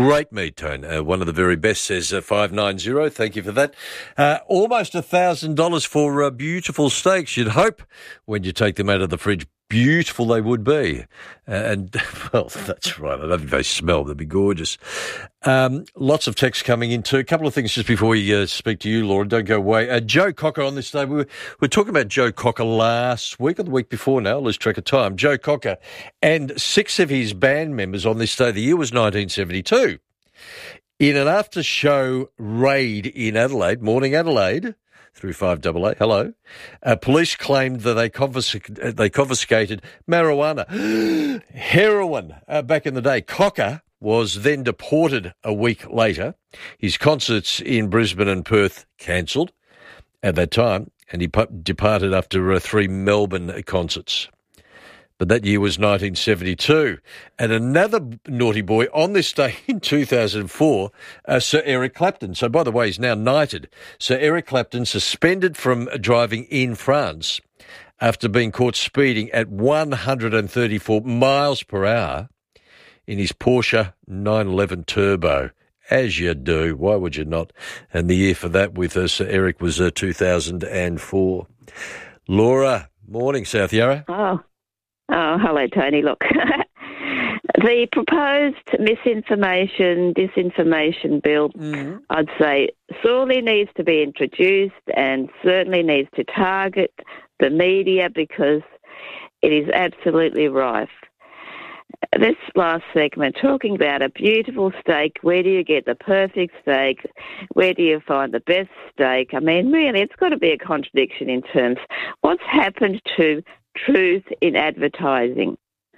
Great meat, Tone. One of the very best, says 590. Thank you for that. Almost $1,000 for beautiful steaks. You'd hope when you take them out of the fridge, beautiful they would be. And, well, that's right. I don't think they smell. They'd be gorgeous. Lots of texts coming in too. A couple of things just before we speak to you, Laura. Don't go away. Joe Cocker on this day. We were talking about Joe Cocker last week or the week before now. Lose track of time. Joe Cocker and 6 of his band members on this day. The year was 1972. In an after-show raid in Adelaide, morning Adelaide, through 5AA, hello, police claimed that they confiscated marijuana, heroin, back in the day. Cocker was then deported a week later. His concerts in Brisbane and Perth cancelled at that time, and he departed after 3 Melbourne concerts. But that year was 1972. And another naughty boy on this day in 2004, Sir Eric Clapton. So, by the way, he's now knighted. Sir Eric Clapton suspended from driving in France after being caught speeding at 134 miles per hour in his Porsche 911 Turbo. As you do. Why would you not? And the year for that with Sir Eric was 2004. Laura, morning, South Yarra. Oh, hello, Tony. Look, the proposed disinformation bill, I'd say, sorely needs to be introduced and certainly needs to target the media because it is absolutely rife. This last segment, talking about a beautiful steak, where do you get the perfect steak? Where do you find the best steak? I mean, really, it's got to be a contradiction in terms what's happened to truth in advertising,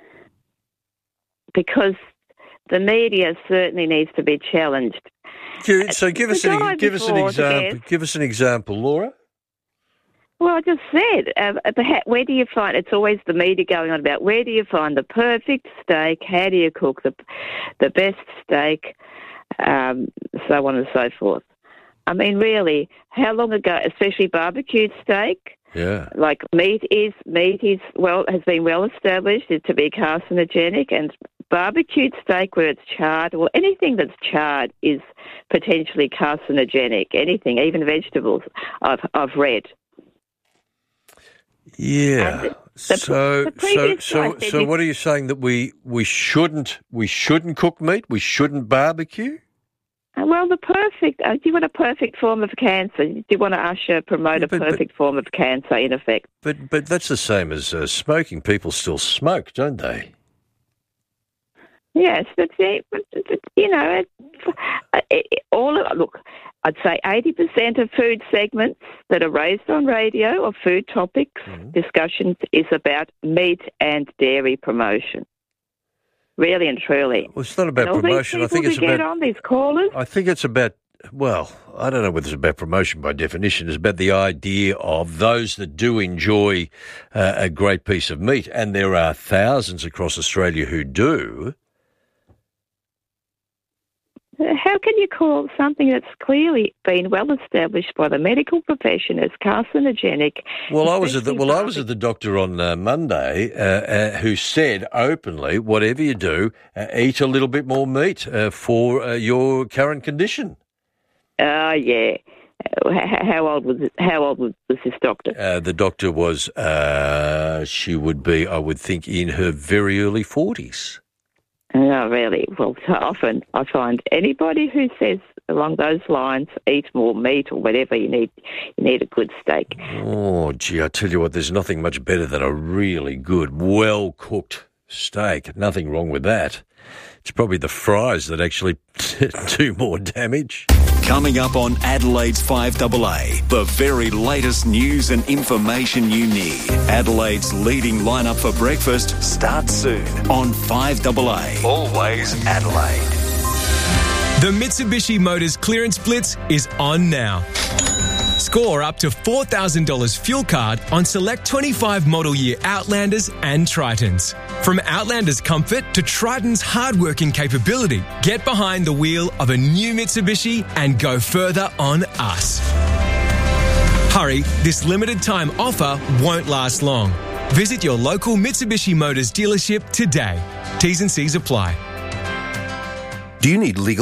because the media certainly needs to be challenged. So give us an example. Give us an example, Laura. Well, I just said, where do you find? It's always the media going on about where do you find the perfect steak? How do you cook the best steak? So on and so forth. I mean, really, how long ago, especially barbecued steak? Yeah. Like meat has been well established to be carcinogenic, and barbecued steak where it's charred, or anything that's charred is potentially carcinogenic. Anything, even vegetables, I've read. Yeah. So what are you saying, that we shouldn't cook meat? We shouldn't barbecue? Well, do you want a perfect form of cancer? Do you want to promote a perfect form of cancer, in effect? But that's the same as smoking. People still smoke, don't they? Yes, but look, I'd say 80% of food segments that are raised on radio or food topics, discussions, is about meat and dairy promotion. Really and truly. Well, it's not about promotion. I think it's about. Get on these callers. I think it's about. Well, I don't know whether it's about promotion by definition. It's about the idea of those that do enjoy a great piece of meat, and there are thousands across Australia who do. How can you call something that's clearly been well established by the medical profession as carcinogenic? Well, I was at the doctor on Monday, who said openly, whatever you do, eat a little bit more meat for your current condition. Yeah. How old was this doctor? The doctor was. She would be, I would think, in her very early 40s. Oh, really? Well, so often I find anybody who says along those lines, eat more meat or whatever, you need a good steak. Oh, gee, I tell you what, there's nothing much better than a really good, well-cooked steak. Nothing wrong with that. It's probably the fries that actually do more damage. Coming up on Adelaide's 5AA, the very latest news and information you need. Adelaide's leading lineup for breakfast starts soon on 5AA. Always Adelaide. The Mitsubishi Motors Clearance Blitz is on now. Score up to $4,000 fuel card on select 25 model year Outlanders and Tritons. From Outlander's comfort to Triton's hard-working capability, get behind the wheel of a new Mitsubishi and go further on us. Hurry, this limited time offer won't last long. Visit your local Mitsubishi Motors dealership today. T's and C's apply. Do you need legal